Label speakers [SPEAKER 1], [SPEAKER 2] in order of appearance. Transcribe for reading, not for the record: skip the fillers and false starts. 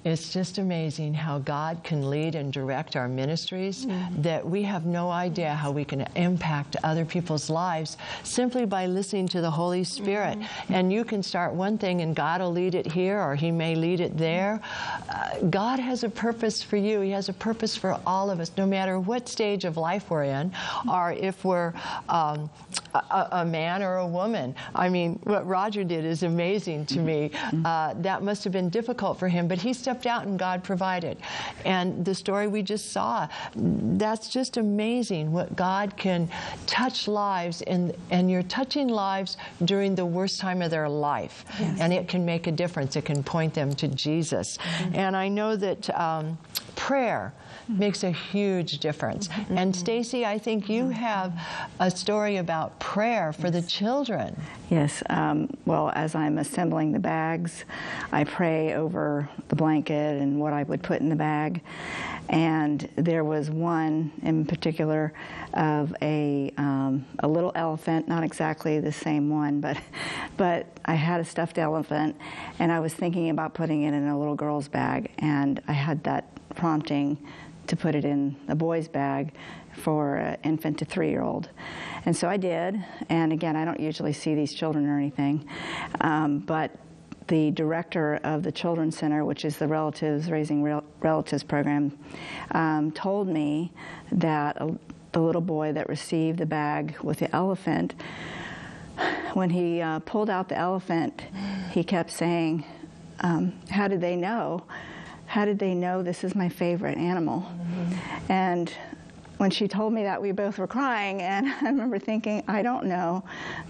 [SPEAKER 1] It's just amazing how God can lead and direct our ministries, that we have no idea how we can impact other people's lives simply by listening to the Holy Spirit. And you can start one thing and God will lead it here, or He may lead it there. God has a purpose for you. He has a purpose for all of us, no matter what stage of life we're in, or if we're a man or a woman. I mean, what Roger did is amazing to me. That must have been difficult for him, but he stepped out and God provided. And the story we just saw, that's just amazing what God can touch lives, and you're touching lives during the worst time of their life. And it can make a difference. It can point them to Jesus. And I know that prayer makes a huge difference. And Stacy, I think you have a story about prayer for the children.
[SPEAKER 2] Yes. Well, as I'm assembling the bags, I pray over the blanket and what I would put in the bag. And there was one in particular of a little elephant, not exactly the same one, but I had a stuffed elephant, and I was thinking about putting it in a little girl's bag, and I had that prompting to put it in a boy's bag for an infant to 3-year-old. And so I did, and again, I don't usually see these children or anything, but the director of the Children's Center, which is the Raising Relatives program, told me that the little boy that received the bag with the elephant, when he pulled out the elephant, he kept saying, how did they know? How did they know this is my favorite animal? And when she told me that, we both were crying, and I remember thinking, I don't know,